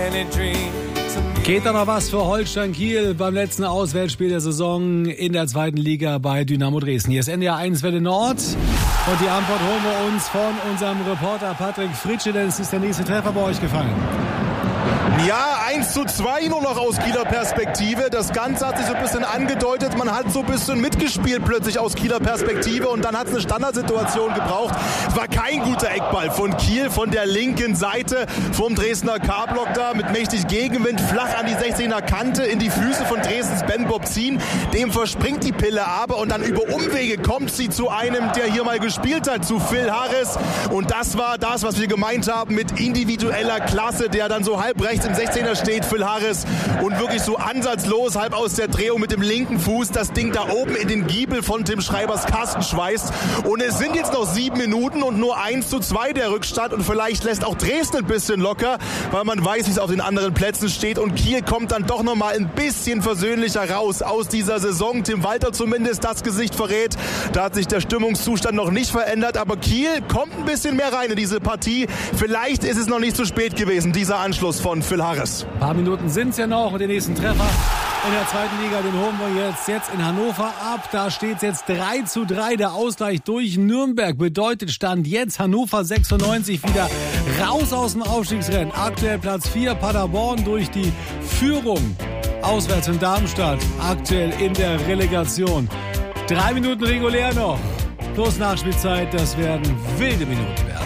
Geht da noch was für Holstein Kiel beim letzten Auswärtsspiel der Saison in der zweiten Liga bei Dynamo Dresden? Hier ist NDR 1 Welle Nord und die Antwort holen wir uns von unserem Reporter Patrick Fritsche, denn es ist der nächste Treffer bei euch gefallen. Ja, 1:2 nur noch aus Kieler Perspektive. Das Ganze hat sich so ein bisschen angedeutet. Man hat so ein bisschen mitgespielt plötzlich aus Kieler Perspektive und dann hat es eine Standardsituation gebraucht. Es war kein guter Eckball von Kiel, von der linken Seite vom Dresdner K-Block da mit mächtig Gegenwind flach an die 16er Kante in die Füße von Dresdens Ben Bobzin. Dem verspringt die Pille aber und dann über Umwege kommt sie zu einem, der hier mal gespielt hat, zu Phil Harris. Und das war das, was wir gemeint haben mit individueller Klasse, der dann so halb rechts im 16er steht, Phil Harris, und wirklich so ansatzlos, halb aus der Drehung mit dem linken Fuß das Ding da oben in den Giebel von Tim Schreibers Kasten schweißt. Und es sind jetzt noch 7 Minuten und nur 1:2 der Rückstand und vielleicht lässt auch Dresden ein bisschen locker, weil man weiß, wie es auf den anderen Plätzen steht und Kiel kommt dann doch noch mal ein bisschen versöhnlicher raus aus dieser Saison. Tim Walter zumindest das Gesicht verrät. Da hat sich der Stimmungszustand noch nicht verändert, aber Kiel kommt ein bisschen mehr rein in diese Partie. Vielleicht ist es noch nicht zu spät gewesen, dieser Anschluss von Phil Harris. Ein paar Minuten sind es ja noch und den nächsten Treffer in der zweiten Liga, den holen wir jetzt in Hannover ab. Da steht es jetzt 3:3. Der Ausgleich durch Nürnberg bedeutet Stand jetzt Hannover 96 wieder raus aus dem Aufstiegsrennen. Aktuell Platz 4, Paderborn durch die Führung auswärts in Darmstadt. Aktuell in der Relegation. 3 Minuten regulär noch. Plus Nachspielzeit, das werden wilde Minuten.